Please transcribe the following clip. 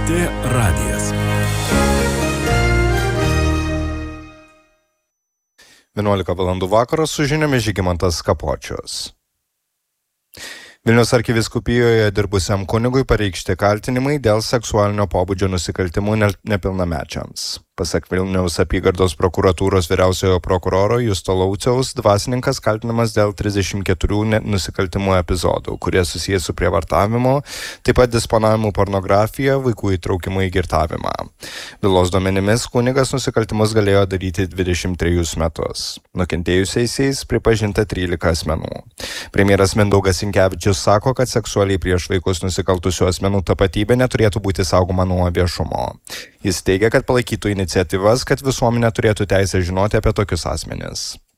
LRT radijas. 11 valandų vakaras su žiniomis Žygimantas Kapočius. Vilniaus arkivyskupijoje dirbusiam kunigui pareikšti kaltinimai dėl seksualinio pobūdžio nusikaltimų nepilnamečiams. Pasak Vilniaus apygardos prokuratūros vyriausiojo prokuroro Justo Lauciaus, dvasininkas kaltinamas dėl 34 nusikaltimų epizodų, kurie susijęs su prievartavimu, taip pat disponavimu pornografija, vaikų įtraukimu į girtavimą. Bylos duomenimis kunigas nusikaltimus galėjo daryti 23 metus. Nukentėjusiaisiais pripažinta 13 asmenų. Premjeras Mindaugas Sinkevičius sako, kad seksualiai prieš vaikus nusikaltusių asmenų tapatybė neturėtų būti saugoma nuo viešumo. Jis teigia, kad palaikytų iniciatyvas, kad visuomenė turėtų teisę žinoti apie tokius asmenis.